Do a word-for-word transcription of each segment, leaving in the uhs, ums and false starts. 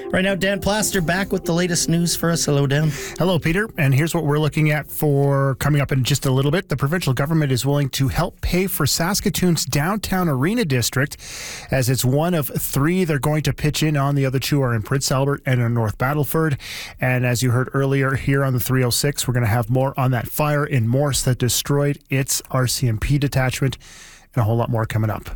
Right now, Dan Plaster back with the latest news for us. Hello, Dan. Hello, Peter. And here's what we're looking at for coming up in just a little bit. The provincial government is willing to help pay for Saskatoon's downtown arena district, as it's one of three they're going to pitch in on. The other two are in Prince Albert and in North Battleford. And as you heard earlier here on the three oh six, we're going to have more on that fire in Morse that destroyed its R C M P detachment, and a whole lot more coming up.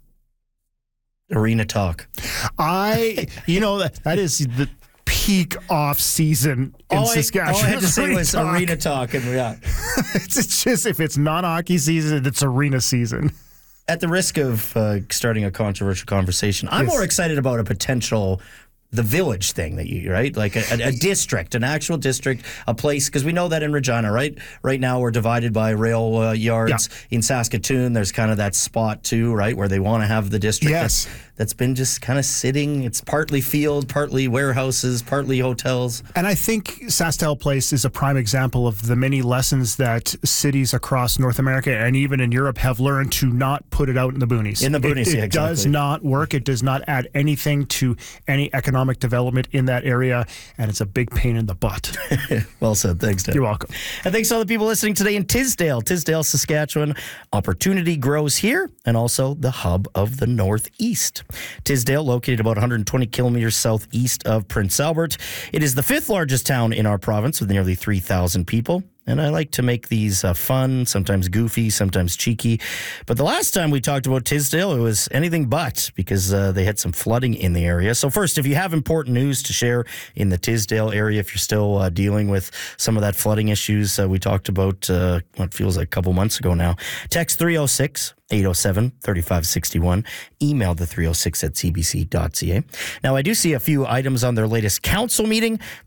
Arena talk. I, you know, that, that is the peak off season in all Saskatchewan. I, all I had to say was talk. arena talk, and yeah, it's, it's just, if it's not hockey season, it's arena season. At the risk of uh, starting a controversial conversation, I'm Yes. more excited about a potential. The village thing that you, right? Like a, a, a district, an actual district, a place, because we know that in Regina, right? Right now we're divided by rail uh, yards. Yeah. In Saskatoon, there's kind of that spot too, right? Where they want to have the district. Yes. That's, that's been just kind of sitting. It's partly field, partly warehouses, partly hotels. And I think Sastel Place is a prime example of the many lessons that cities across North America and even in Europe have learned to not put it out in the boonies. In the boonies, it, it yeah, exactly. does not work. It does not add anything to any economic development in that area, and it's a big pain in the butt. Well said. Thanks, Dan. You're welcome. And thanks to all the people listening today in Tisdale, Tisdale, Saskatchewan. Opportunity grows here, and also the hub of the Northeast. Tisdale, located about one hundred twenty kilometers southeast of Prince Albert. It is the fifth largest town in our province with nearly three thousand people. And I like to make these uh, fun, sometimes goofy, sometimes cheeky. But the last time we talked about Tisdale, it was anything but, because uh, they had some flooding in the area. So first, if you have important news to share in the Tisdale area, if you're still uh, dealing with some of that flooding issues uh, we talked about uh, what feels like a couple months ago now, text three oh six, eight oh seven, three five six one. Email the three oh six at c b c dot c a. Now, I do see a few items on their latest council meeting.